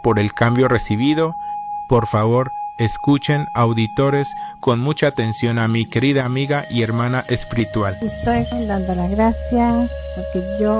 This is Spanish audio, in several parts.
por el cambio recibido? Por favor, escuchen, auditores, con mucha atención a mi querida amiga y hermana espiritual. Estoy dando las gracias porque yo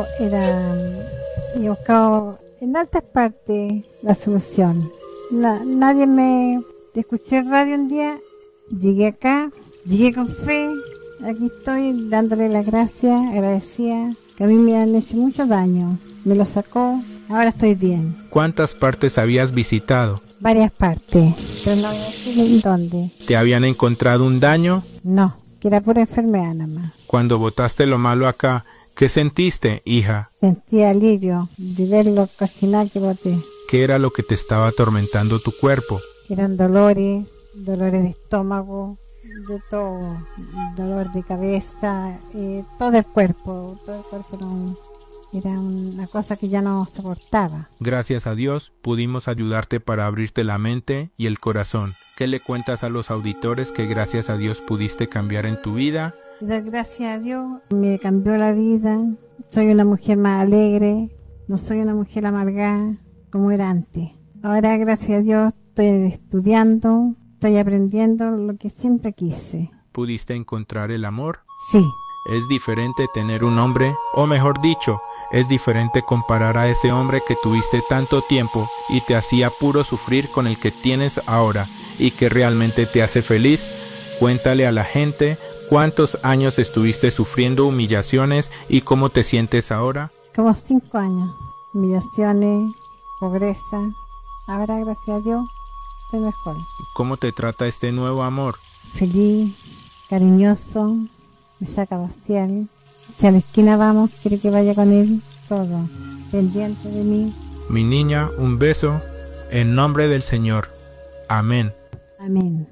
buscaba en altas partes la solución. Nadie me... Escuché radio un día, llegué acá, llegué con fe, aquí estoy dándole las gracias, agradecida, que a mí me han hecho mucho daño. Me lo sacó, ahora estoy bien. ¿Cuántas partes habías visitado? Varias partes, pero no voy a decir en dónde. ¿Te habían encontrado un daño? No, que era pura enfermedad nada más. Cuando botaste lo malo acá, ¿qué sentiste, hija? Sentí alivio de ver lo cocinar que boté. ¿Qué era lo que te estaba atormentando tu cuerpo? Eran dolores de estómago, de todo, dolor de cabeza, todo el cuerpo no, era una cosa que ya no soportaba. Gracias a Dios pudimos ayudarte para abrirte la mente y el corazón. ¿Qué le cuentas a los auditores que gracias a Dios pudiste cambiar en tu vida? Gracias a Dios me cambió la vida, soy una mujer más alegre, no soy una mujer amargada como era antes. Ahora gracias a Dios estoy estudiando, estoy aprendiendo lo que siempre quise. ¿Pudiste encontrar el amor? Sí. Es diferente tener un hombre, o mejor dicho, es diferente comparar a ese hombre que tuviste tanto tiempo y te hacía puro sufrir con el que tienes ahora y que realmente te hace feliz. Cuéntale a la gente cuántos años estuviste sufriendo humillaciones y cómo te sientes ahora. Como 5 años, humillaciones, pobreza. Ahora gracias a Dios estoy mejor. ¿Cómo te trata este nuevo amor? Feliz, cariñoso, me saca a pasear. Si a la esquina vamos, quiere que vaya con él, todo, pendiente de mí. Mi niña, un beso, en nombre del Señor. Amén. Amén.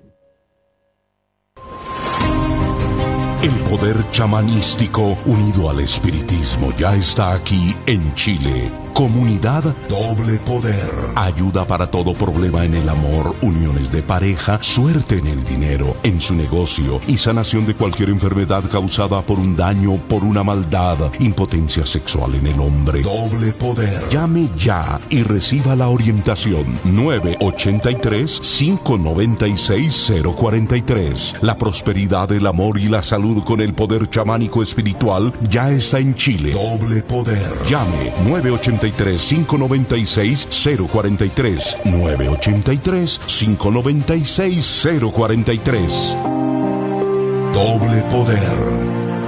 El poder chamanístico unido al espiritismo ya está aquí en Chile. Comunidad Doble Poder. Ayuda para todo problema en el amor, uniones de pareja, suerte en el dinero, en su negocio y sanación de cualquier enfermedad causada por un daño, por una maldad, impotencia sexual en el hombre. Doble Poder. Llame ya y reciba la orientación. 983-596-043. La prosperidad, el amor y la salud con el poder chamánico espiritual ya está en Chile. Doble Poder. Llame 983-596-043. 983-596-043. Doble Poder.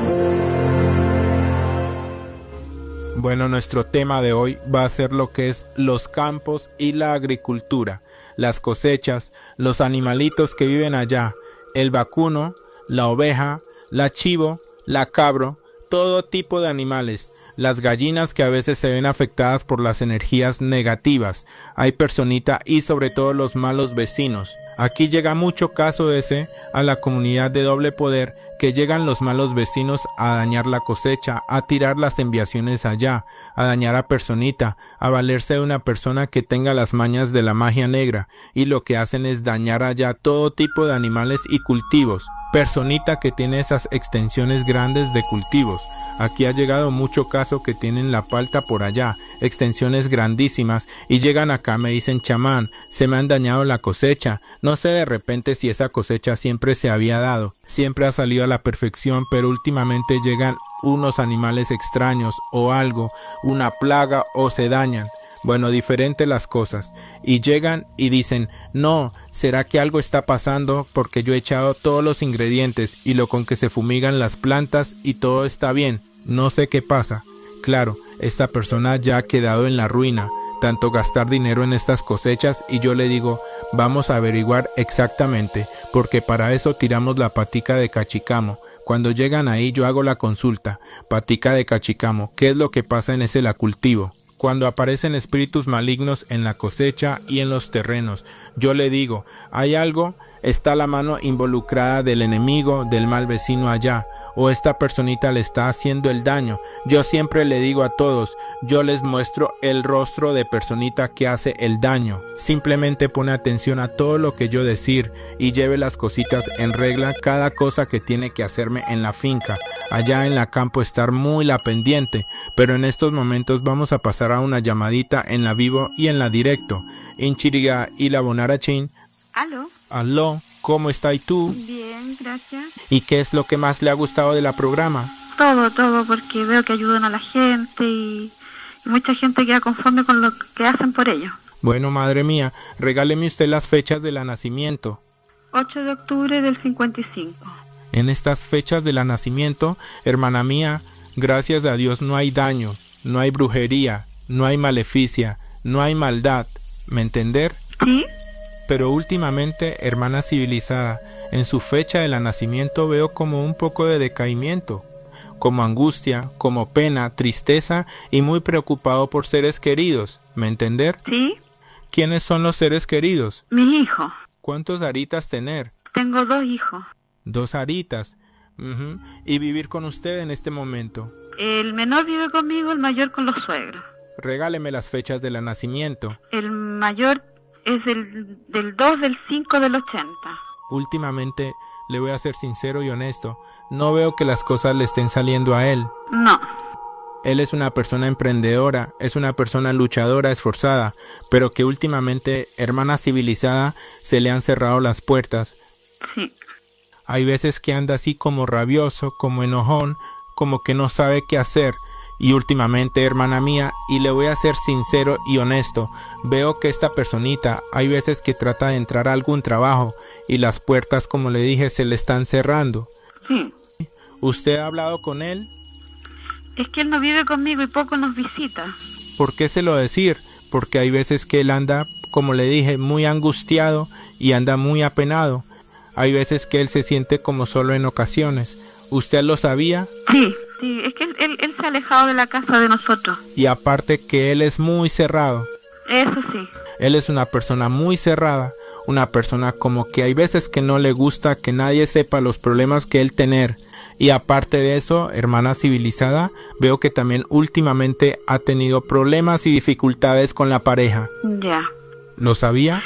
Bueno, nuestro tema de hoy va a ser lo que es los campos y la agricultura, las cosechas, los animalitos que viven allá, el vacuno, la oveja, la chivo, la cabro, todo tipo de animales. Las gallinas que a veces se ven afectadas por las energías negativas. Hay personita y sobre todo los malos vecinos. Aquí llega mucho caso ese a la comunidad de Doble Poder, que llegan los malos vecinos a dañar la cosecha, a tirar las enviaciones allá, a dañar a personita, a valerse de una persona que tenga las mañas de la magia negra, y lo que hacen es dañar allá todo tipo de animales y cultivos. Personita que tiene esas extensiones grandes de cultivos. Aquí ha llegado mucho caso que tienen la palta por allá, extensiones grandísimas, y llegan acá, me dicen: chamán, se me han dañado la cosecha. No sé de repente si esa cosecha siempre se había dado, siempre ha salido a la perfección, pero últimamente llegan unos animales extraños o algo, una plaga, o se dañan. Bueno, diferente las cosas. Y llegan y dicen: no, ¿será que algo está pasando? Porque yo he echado todos los ingredientes y lo con que se fumigan las plantas y todo está bien. No sé qué pasa. Claro, esta persona ya ha quedado en la ruina, tanto gastar dinero en estas cosechas, y yo le digo: vamos a averiguar exactamente, porque para eso tiramos la patica de cachicamo. Cuando llegan ahí yo hago la consulta. Patica de cachicamo, ¿qué es lo que pasa en ese la cultivo? Cuando aparecen espíritus malignos en la cosecha y en los terrenos, yo le digo: ¿hay algo? ¿Está la mano involucrada del enemigo, del mal vecino allá? ¿O esta personita le está haciendo el daño? Yo siempre le digo a todos, yo les muestro el rostro de personita que hace el daño. Simplemente pone atención a todo lo que yo decir y lleve las cositas en regla, cada cosa que tiene que hacerme en la finca. allá en la campo estar muy la pendiente, pero en estos momentos vamos a pasar a una llamadita en la vivo y en la directo. Inchiriga y la Bonarachín. ¿Aló? Aló, ¿cómo está y tú? Bien, gracias. ¿Y qué es lo que más le ha gustado de la programa? Todo, porque veo que ayudan a la gente y mucha gente queda conforme con lo que hacen por ellos. Bueno, madre mía, regáleme usted las fechas de la nacimiento. 8 de octubre del 55. En estas fechas de la nacimiento, hermana mía, gracias a Dios no hay daño, no hay brujería, no hay maleficia, no hay maldad, ¿me entender? ¿Sí? Pero últimamente, hermana civilizada, en su fecha de la nacimiento veo como un poco de decaimiento, como angustia, como pena, tristeza y muy preocupado por seres queridos, ¿me entender? ¿Sí? ¿Quiénes son los seres queridos? Mis hijos. ¿Cuántos aritas tener? Tengo 2 hijos. 2 aritas. Y vivir con usted en este momento. El menor vive conmigo, el mayor con los suegros. Regáleme las fechas de la nacimiento. El mayor es del 2 del 5 del 80. Últimamente, le voy a ser sincero y honesto, no veo que las cosas le estén saliendo a él. No. Él es una persona emprendedora, es una persona luchadora, esforzada, pero que últimamente, hermana civilizada, se le han cerrado las puertas. Sí. Hay veces que anda así como rabioso, como enojón, como que no sabe qué hacer. Y últimamente, hermana mía, y le voy a ser sincero y honesto, veo que esta personita hay veces que trata de entrar a algún trabajo y las puertas, como le dije, se le están cerrando. Sí. ¿Usted ha hablado con él? Es que él no vive conmigo y poco nos visita. ¿Por qué se lo decir? Porque hay veces que él anda, como le dije, muy angustiado y anda muy apenado. Hay veces que él se siente como solo en ocasiones. ¿Usted lo sabía? Sí, es que él se ha alejado de la casa de nosotros. Y aparte que él es muy cerrado. Eso sí. Él es una persona muy cerrada, una persona como que hay veces que no le gusta que nadie sepa los problemas que él tener. Y aparte de eso, hermana civilizada, veo que también últimamente ha tenido problemas y dificultades con la pareja. Ya. ¿Lo sabía?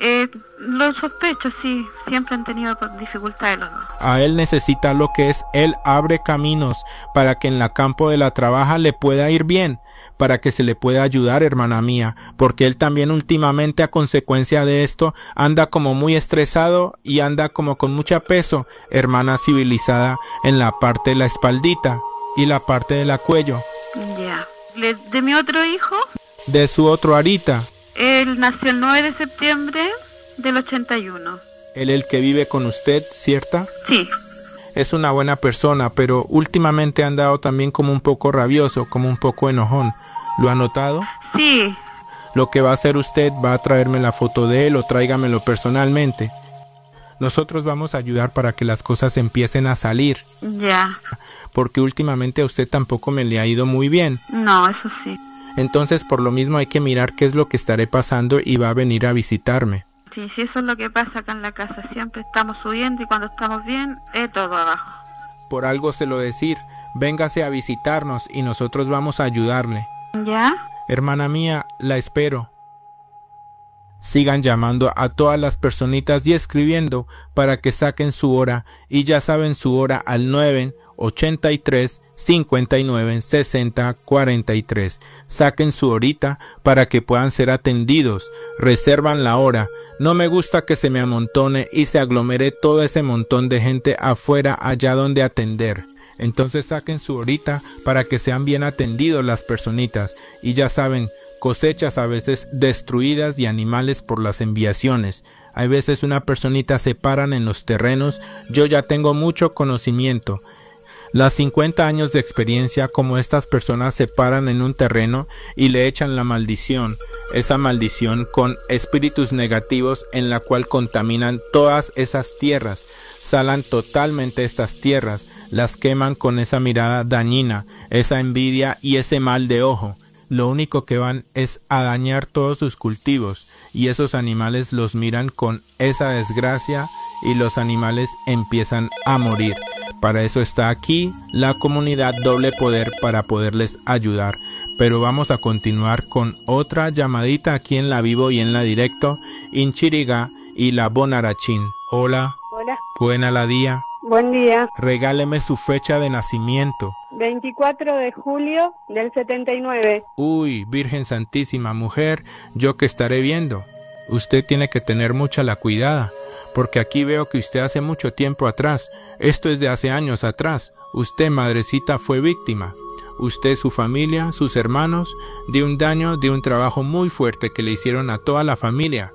Lo sospecho, sí. Siempre han tenido dificultades los dos. A él necesita lo que es, él abre caminos para que en la campo de la trabaja le pueda ir bien, para que se le pueda ayudar, hermana mía, porque él también últimamente a consecuencia de esto anda como muy estresado y anda como con mucho peso, hermana civilizada, en la parte de la espaldita y la parte de la cuello. Ya. ¿De mi otro hijo? De su otro arita. Él nació el 9 de septiembre del 81. Él el que vive con usted, ¿cierta? Sí. Es una buena persona, pero últimamente ha andado también como un poco rabioso, como un poco enojón. ¿Lo ha notado? Sí. Lo que va a hacer usted, va a traerme la foto de él o tráigamelo personalmente. Nosotros vamos a ayudar para que las cosas empiecen a salir. Ya. Porque últimamente a usted tampoco me le ha ido muy bien. No, eso sí. Entonces por lo mismo hay que mirar qué es lo que estaré pasando y va a venir a visitarme. Sí, eso es lo que pasa acá en la casa. Siempre estamos subiendo y cuando estamos bien, es todo abajo. Por algo se lo decir, véngase a visitarnos y nosotros vamos a ayudarle. ¿Ya? Hermana mía, la espero. Sigan llamando a todas las personitas y escribiendo para que saquen su hora y ya saben su hora al 983 59 60 43. Saquen su horita para que puedan ser atendidos. Reservan la hora. No me gusta que se me amontone y se aglomere todo ese montón de gente afuera allá donde atender. Entonces saquen su horita para que sean bien atendidos las personitas. Y ya saben, cosechas a veces destruidas y animales por las enviaciones. Hay veces una personita se paran en los terrenos. Yo ya tengo mucho conocimiento. Las 50 años de experiencia como estas personas se paran en un terreno y le echan la maldición. Esa maldición con espíritus negativos en la cual contaminan todas esas tierras. Salan totalmente estas tierras. Las queman con esa mirada dañina, esa envidia y ese mal de ojo. Lo único que van es a dañar todos sus cultivos y esos animales los miran con esa desgracia y los animales empiezan a morir. Para eso está aquí la comunidad Doble Poder para poderles ayudar. Pero vamos a continuar con otra llamadita aquí en la vivo y en la directo. Inchiriga y la Bonarachín. Hola. Hola. Buena la día. Buen día. Regáleme su fecha de nacimiento. 24 de julio del 79. Uy, Virgen Santísima, mujer, yo que estaré viendo. Usted tiene que tener mucha la cuidada, porque aquí veo que usted hace mucho tiempo atrás, esto es de hace años atrás, usted, madrecita, fue víctima. Usted, su familia, sus hermanos, de un daño, de un trabajo muy fuerte que le hicieron a toda la familia.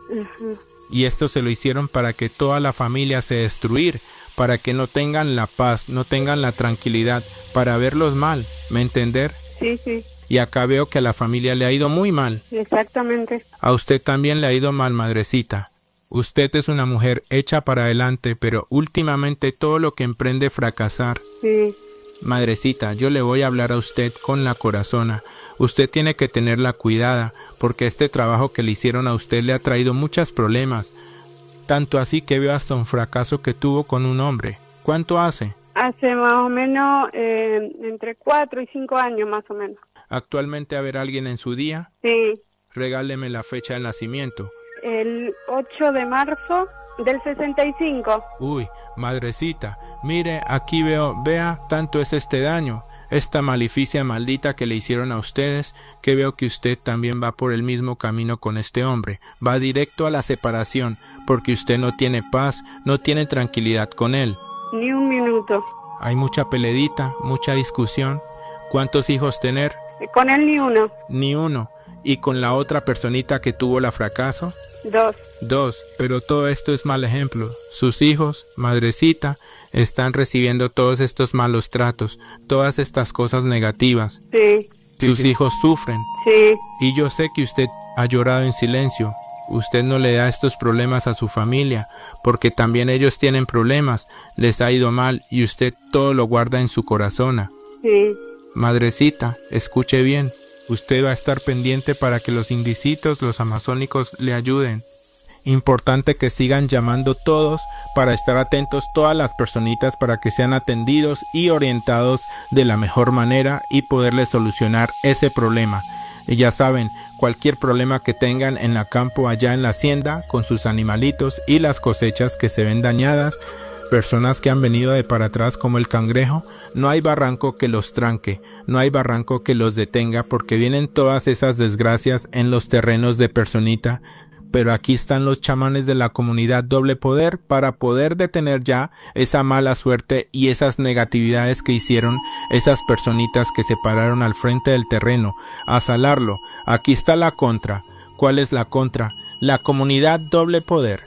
Y esto se lo hicieron para que toda la familia se destruir, para que no tengan la paz, no tengan la tranquilidad, para verlos mal, ¿me entender? Sí, sí. Y acá veo que a la familia le ha ido muy mal. Exactamente. A usted también le ha ido mal, madrecita. Usted es una mujer hecha para adelante, pero últimamente todo lo que emprende fracasar. Sí. Madrecita, yo le voy a hablar a usted con la corazona. Usted tiene que tenerla cuidada, porque este trabajo que le hicieron a usted le ha traído muchos problemas. Tanto así que veo hasta un fracaso que tuvo con un hombre. ¿Cuánto hace? Hace más o menos entre 4 y 5 años más o menos. ¿Actualmente haber alguien en su día? Sí. Regáleme la fecha de nacimiento. El 8 de marzo del 65. Uy, madrecita, mire, aquí vea, tanto es este daño, esta maleficia maldita que le hicieron a ustedes, que veo que usted también va por el mismo camino con este hombre, va directo a la separación, porque usted no tiene paz, no tiene tranquilidad con él. Ni un minuto. Hay mucha peledita, mucha discusión. ¿Cuántos hijos tener? Con él ni uno. Ni uno. ¿Y con la otra personita que tuvo la fracaso? 2. 2, pero todo esto es mal ejemplo. Sus hijos, madrecita, están recibiendo todos estos malos tratos, todas estas cosas negativas. Sí. Sus hijos sufren. Sí. Y yo sé que usted ha llorado en silencio. Usted no le da estos problemas a su familia, porque también ellos tienen problemas, les ha ido mal y usted todo lo guarda en su corazón. Sí. Madrecita, escuche bien. Usted va a estar pendiente para que los indicitos, los amazónicos, le ayuden. Importante que sigan llamando todos para estar atentos todas las personitas para que sean atendidos y orientados de la mejor manera y poderles solucionar ese problema. Y ya saben, cualquier problema que tengan en la campo allá en la hacienda con sus animalitos y las cosechas que se ven dañadas, personas que han venido de para atrás como el cangrejo, no hay barranco que los tranque, no hay barranco que los detenga porque vienen todas esas desgracias en los terrenos de personita, pero aquí están los chamanes de la comunidad Doble Poder para poder detener ya esa mala suerte y esas negatividades que hicieron esas personitas que se pararon al frente del terreno a salarlo. Aquí está la contra. ¿Cuál es la contra? La comunidad Doble Poder.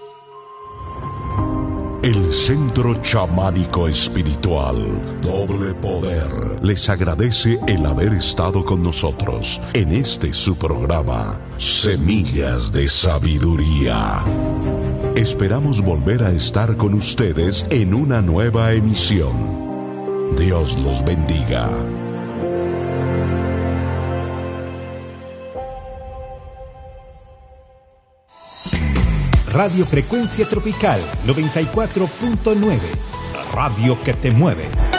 El Centro Chamánico Espiritual Doble Poder les agradece el haber estado con nosotros en este su programa Semillas de Sabiduría. Esperamos volver a estar con ustedes en una nueva emisión. Dios los bendiga. Radio Frecuencia Tropical 94.9, la radio que te mueve.